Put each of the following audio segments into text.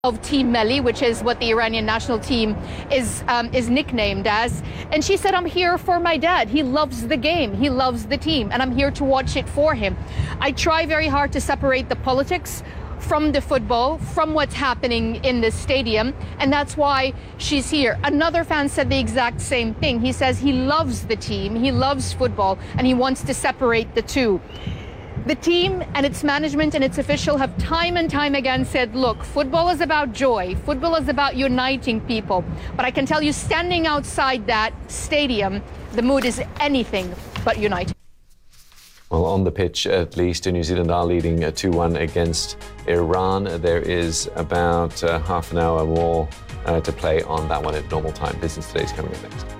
of Team Melli, which is what the Iranian national team is nicknamed as. And she said, I'm here for my dad. He loves the game. He loves the team. And I'm here to watch it for him. I try very hard to separate the politics from the football, from what's happening in the stadium. And that's why she's here. Another fan said the exact same thing. He says he loves the team. He loves football. And he wants to separate the two. The team and its management and its official have time and time again said, look, football is about joy. Football is about uniting people. But I can tell you, standing outside that stadium, the mood is anything but united. Well, on the pitch, at least, New Zealand are leading 2-1 against Iran. There is about half an hour more to play on that one at normal time. Business Today is coming up next.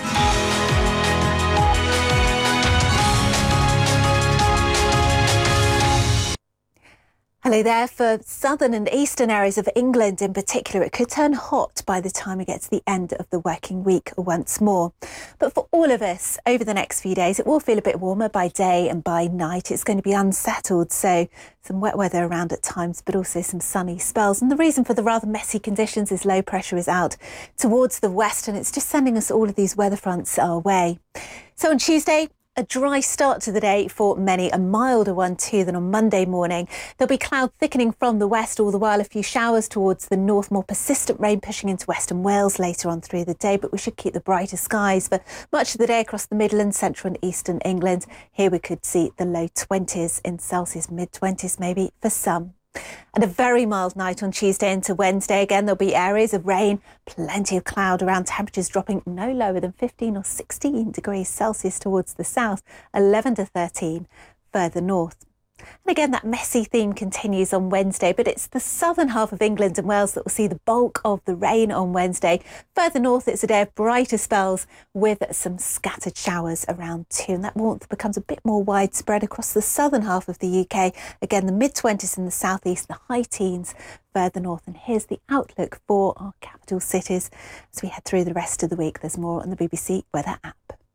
Hello there. For southern and eastern areas of England in particular, it could turn hot by the time we get to the end of the working week once more. But for all of us, over the next few days, it will feel a bit warmer by day and by night. It's going to be unsettled, so some wet weather around at times, but also some sunny spells. And the reason for the rather messy conditions is low pressure is out towards the west, and it's just sending us all of these weather fronts our way. So on Tuesday, a dry start to the day for many, a milder one too than on Monday morning. There'll be cloud thickening from the west, all the while a few showers towards the north, more persistent rain pushing into western Wales later on through the day, but we should keep the brighter skies for much of the day across the Midlands, central and eastern England. Here we could see the low 20s in Celsius, mid-20s maybe for some. And a very mild night on Tuesday into Wednesday. Again, there'll be areas of rain, plenty of cloud around, temperatures dropping no lower than 15 or 16 degrees Celsius towards the south, 11 to 13 further north. And again, that messy theme continues on Wednesday, but it's the southern half of England and Wales that will see the bulk of the rain on Wednesday. Further north, it's a day of brighter spells with some scattered showers around too. And that warmth becomes a bit more widespread across the southern half of the UK. Again, the mid-20s in the southeast, the high teens further north. And here's the outlook for our capital cities as we head through the rest of the week. There's more on the BBC Weather app.